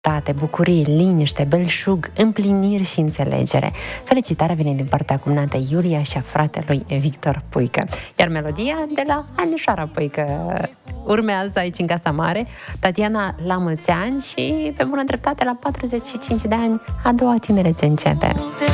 bucurii, liniște, belșug, împliniri și înțelegere. Felicitarea vine din partea cumnatei Iulia și a fratelui Victor Puică. Iar melodia de la Anișoara Puică urmează aici în Casa Mare. Tatiana la mulți ani și pe bună dreptate la 45 de ani a doua tinerețe începe.